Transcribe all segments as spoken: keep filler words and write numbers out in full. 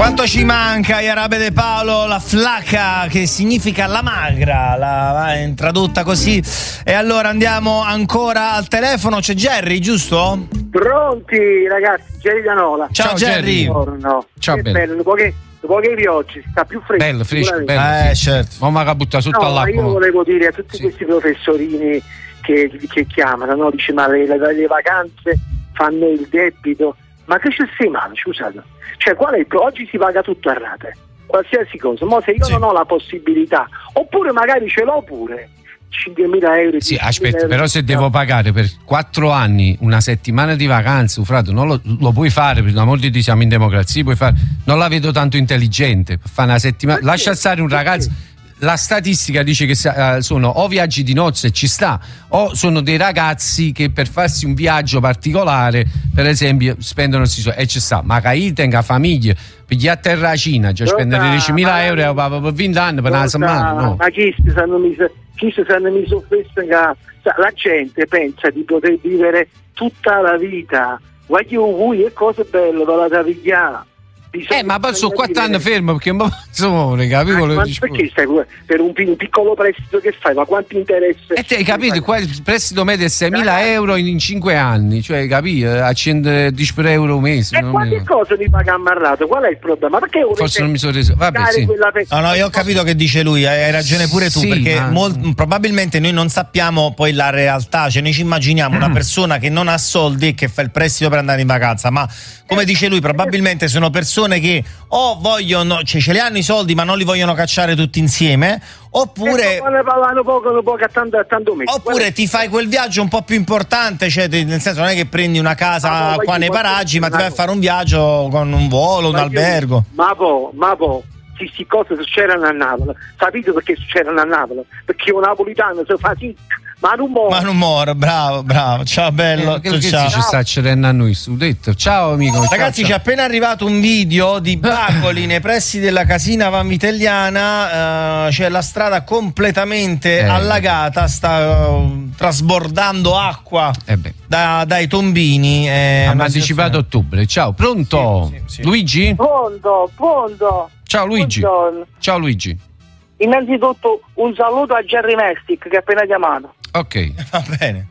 Quanto ci manca, Jarabe De Paolo, la flaca, che significa la magra, la, è tradotta così. E allora andiamo ancora al telefono, c'è Jerry, giusto? Pronti ragazzi, Jerry Danola. Ciao, Ciao Jerry. Buongiorno. Ciao, che bello. bello, dopo che, dopo che pioggi si sta più fresco. Bello, fresco, bello. Eh, sì. certo. Ma mi ha buttato sotto no, all'acqua. Io volevo dire a tutti sì. questi professorini che, che chiamano, no? Dice ma le, le, le vacanze fanno il debito. Ma che c'è sei male, scusate? Cioè, qual è il pro? Oggi si paga tutto a rate, qualsiasi cosa. Ma se io sì. non ho la possibilità, oppure magari ce l'ho pure, cinquemila euro. Sì, aspetta, euro, però se devo pagare per quattro anni una settimana di vacanze, Ufrato, non lo, lo puoi fare, per l'amor di Dio, siamo in democrazia, puoi fare. Non la vedo tanto intelligente per fare una settimana. Perché? Lascia stare un ragazzo. La statistica dice che sono o viaggi di nozze, ci sta, o sono dei ragazzi che per farsi un viaggio particolare, per esempio, spendono si e ci sta, ma che tenga famiglia, per gli a terra a Cina, già spendere diecimila euro per venti anni per una settimana, no? Ma chi si sanno messo, chi si sanno messo questo in casa? La gente pensa di poter vivere tutta la vita, voglio voi e cose belle per la tavigliare. Eh, ma poi sono quattro anni fermo perché ma insomma, capivo, ma perché stai per un, un piccolo prestito che fai? Ma quanti interessi? E te hai capito? Qua il prestito medio è seimila euro in cinque anni, cioè capito? A centodieci euro un mese. E quante cose mi paga ammarrato? Qual è il problema? Perché forse non mi sono reso. Vabbè, sì. pe- no, no, io ho capito che dice lui, hai ragione pure tu, sì, perché ma... mol- probabilmente noi non sappiamo poi la realtà, cioè noi ci immaginiamo una persona che non ha soldi e che fa il prestito per andare in vacanza, ma come dice lui, probabilmente sono persone che o vogliono, cioè ce li hanno i soldi ma non li vogliono cacciare tutti insieme, oppure poco, poco, tanto, tanto oppure ti fai quel viaggio un po' più importante, cioè nel senso non è che prendi una casa ah, qua nei paraggi, ma ti vai a fare un viaggio con un volo, un albergo. Ma po', ma po', sì, sì, cose succedono a Napoli. Sapete perché succedono a Napoli? Perché un napolitano si fa sì, ma non muore. Ma non muore, bravo, bravo. Ciao bello. Eh, ciao, ciao. Ci sta accedendo a noi su detto. Ciao amico. Ragazzi, ciao, ci è appena arrivato un video di Bacoli nei pressi della casina vanvitelliana. Uh, c'è la strada completamente eh. allagata, sta uh, trasbordando acqua eh beh. Da, dai tombini. Hanno anticipato ottobre. Ciao, pronto? Sì, sì, sì. Luigi? Pronto, pronto. Ciao Luigi. Buongiorno. Ciao Luigi. Innanzitutto un saluto a Jerry Mestic che ha appena chiamato. Ok. Va bene.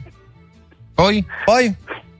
Poi? Poi?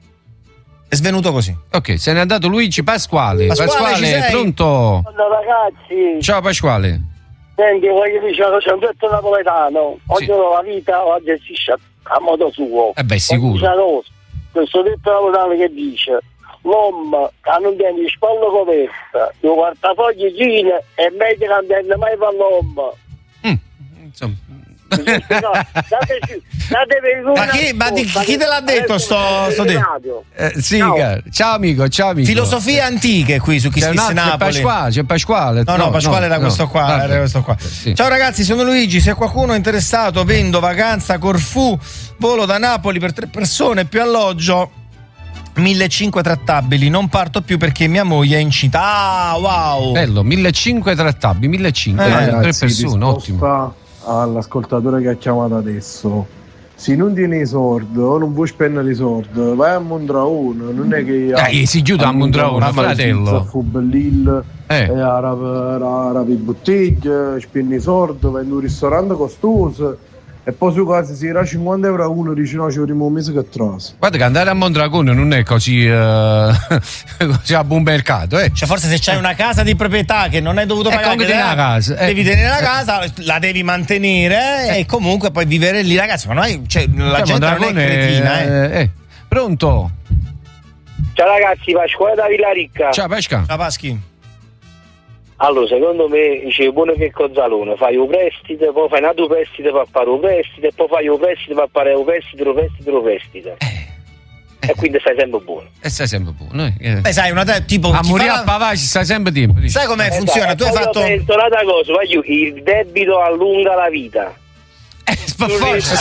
È svenuto così. Ok, se n'è andato Luigi. Pasquale. Pasquale, Pasquale, pronto? Buongiorno ragazzi. Ciao Pasquale. Senti, voglio dire, c'è un detto napoletano. Oggi sì. La vita la gestisce a modo suo. Eh beh, sicuro. Questo detto napoletano che dice: l'uomo che non tiene di spalle coperta, il portafoglio gira è meglio che non tiene mai per l'uomo. Mm, insomma. No, dateci, datevi ma chi, ma di, chi te l'ha detto sto, sto detto? Eh, sì, ciao. ciao amico, ciao amico. Filosofie antiche qui su Chi c'è Stisse Napoli. C'è Pasquale, c'è Pasquale. No, no, no Pasquale no, era, questo qua, no. era questo qua. Sì. Ciao ragazzi, sono Luigi. Se qualcuno è interessato, vendo vacanza Corfù, volo da Napoli per tre persone più alloggio. millecinquecento trattabili, non parto più perché mia moglie è incinta. Ah, wow! Bello, millecinquecento trattabili, millecinquecento, eh, tre ragazzi, persone, ottimo. All'ascoltatore che ha chiamato adesso, se non tieni i soldi o non vuoi spendere i soldi, vai a Mondraone, non è che eh, si chiude a Mondraone, fratello. Fu bellil, eh. rapi bottiglie, spendi i soldi, vai in un ristorante costoso. E poi su casa si era cinquanta euro a uno, dice no, ci vorremmo un mese che trase. Guarda che andare a Mondragone non è così, uh, così a buon mercato, eh. Cioè forse se c'hai una casa di proprietà che non hai dovuto eh, pagare, devi, la casa, eh. devi tenere la casa, la devi mantenere eh. e comunque poi vivere lì, ragazzi. Ma noi, cioè, la cioè, gente Mondragone non è cretina, eh. Eh, eh. Pronto? Ciao ragazzi, Pasquale da Villaricca. Ciao Pasca. Ciao Paschi. Allora, secondo me, dice buono che Cozzalone, fai un prestito, poi fai un altro prestito per fare un prestito, e poi fai un prestito per fare un prestito, un prestito, un prestito. Eh, eh. E quindi stai sempre buono. E stai sempre buono. Eh. Beh, sai, una te- tipo. A morire fa... a Pavaci stai sempre tempo. Sai com'è eh, funziona? Dai, tu hai fatto. Penso un'altra cosa, voglio, il debito allunga la vita. Eh, per forza.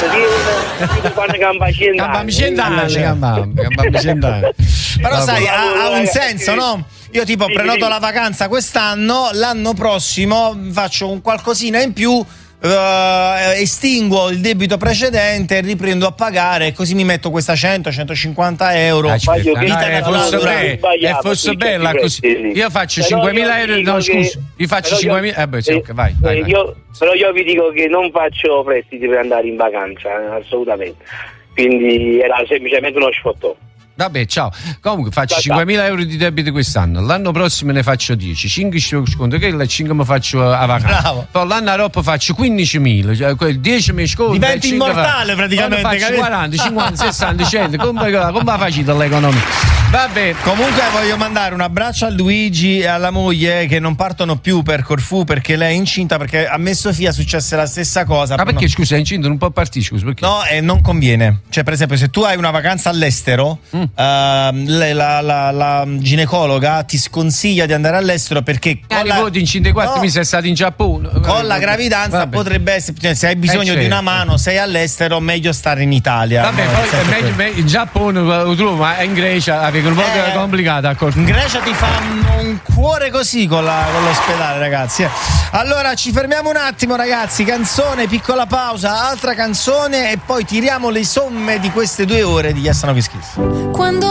Campami cent'anni. Però sai, ha, ha un senso, no? Io tipo sì, prenoto sì. la vacanza quest'anno, l'anno prossimo faccio un qualcosina in più uh, estinguo il debito precedente, riprendo a pagare e così mi metto questa cento centocinquanta euro. Ah, vita no, naturale. Fosse be- e fosse bella così. Io faccio cinquemila euro, no scusa, io faccio cinquemila, eh, beh, sì, eh, okay, vai, vai, eh, vai. Io, però io vi dico che non faccio prestiti per andare in vacanza, eh, assolutamente. Quindi era semplicemente uno sfottò. Vabbè, ciao. Comunque faccio ciao, cinquemila euro di debito quest'anno, l'anno prossimo ne faccio dieci, cinque sconto che le cinque mi faccio a vacanza. Bravo. Poi l'anno dopo faccio quindicimila, cioè dieci mi sconto. Diventi immortale praticamente. Poi faccio quaranta, cinquanta, sessanta, cento, come, come facile l'economia? Vabbè. Comunque voglio mandare un abbraccio a Luigi e alla moglie che non partono più per Corfù perché lei è incinta, perché a me Sofia successe la stessa cosa. Ma perché no. scusa, è incinta, non può partire, scusa, perché? No, e eh, non conviene. Cioè, per esempio, se tu hai una vacanza all'estero, mm. uh, la, la, la, la ginecologa ti sconsiglia di andare all'estero perché con la... in cinquantaquattro no, mesi sei stato in Giappone. Con la gravidanza vabbè. Potrebbe essere, cioè, se hai bisogno eh, certo. di una mano, sei all'estero, meglio stare in Italia. Vabbè, no, poi è meglio, meglio, in Giappone lo trovo, ma in Grecia avevo un po' eh, complicato. In Grecia ti fa un cuore così con, la, con l'ospedale, ragazzi. Allora ci fermiamo un attimo, ragazzi. Canzone, piccola pausa, altra canzone e poi tiriamo le somme di queste due ore di Yes No Kiss Kiss. Quando